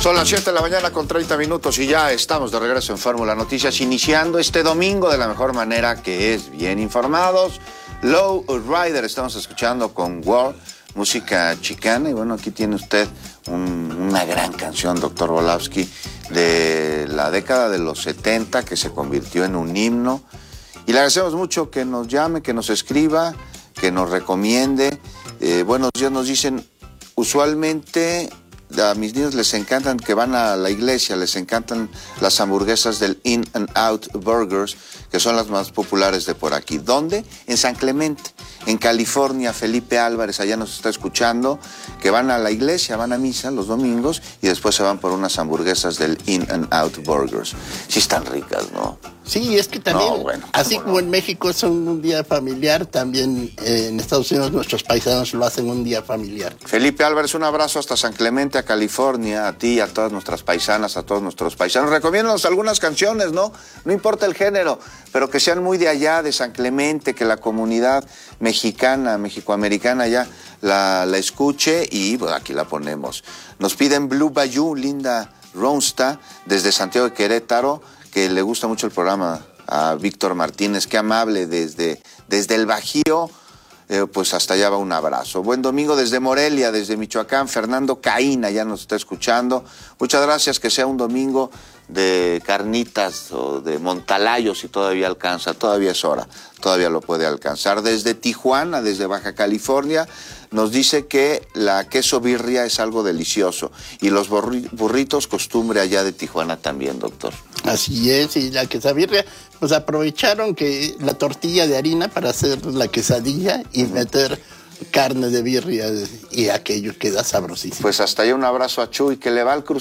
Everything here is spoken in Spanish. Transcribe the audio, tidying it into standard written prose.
Son las 7 de la mañana con 30 minutos y ya estamos de regreso en Fórmula Noticias, iniciando este domingo de la mejor manera, que es bien informados. Low Rider estamos escuchando con War, música chicana. Y bueno, aquí tiene usted una gran canción, Dr. Volowski, de la década de los 70, que se convirtió en un himno. Y le agradecemos mucho que nos llame, que nos escriba, que nos recomiende. Buenos días, nos dicen, usualmente a mis niños les encantan, que van a la iglesia, les encantan las hamburguesas del In-N-Out Burgers, que son las más populares de por aquí. ¿Dónde? En San Clemente, en California. Felipe Álvarez allá nos está escuchando, que van a la iglesia, van a misa los domingos y después se van por unas hamburguesas del In-N-Out Burgers. Sí están ricas, ¿no? Sí, es que también, así como en México son un día familiar, también en Estados Unidos nuestros paisanos lo hacen un día familiar. Felipe Álvarez, un abrazo hasta San Clemente, a California, a ti, a todas nuestras paisanas, a todos nuestros paisanos. Recomiéndanos algunas canciones, ¿no? No importa el género, pero que sean muy de allá, de San Clemente, que la comunidad mexicana, mexicoamericana ya la escuche y bueno, aquí la ponemos. Nos piden Blue Bayou, Linda Ronsta, desde Santiago de Querétaro, que le gusta mucho el programa, a Víctor Martínez, qué amable, desde el Bajío, pues hasta allá va un abrazo. Buen domingo desde Morelia, desde Michoacán, Fernando Caína ya nos está escuchando. Muchas gracias, que sea un domingo de carnitas o de Montalayo, si todavía alcanza, todavía es hora, todavía lo puede alcanzar. Desde Tijuana, desde Baja California, nos dice que la queso birria es algo delicioso y los burritos, costumbre allá de Tijuana también, doctor. Así es, y la quesabirria, pues aprovecharon que la tortilla de harina para hacer la quesadilla y meter carne de birria y aquello queda sabrosísimo. Pues hasta allá un abrazo a Chuy, que le va al Cruz